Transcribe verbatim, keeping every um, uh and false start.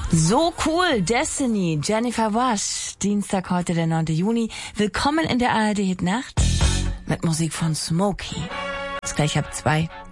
So cool, Destiny, Jennifer Wash. Dienstag, heute der neunte Juni. Willkommen in der A R D Hit Nacht mit Musik von Smokey. Bis gleich ab zwei.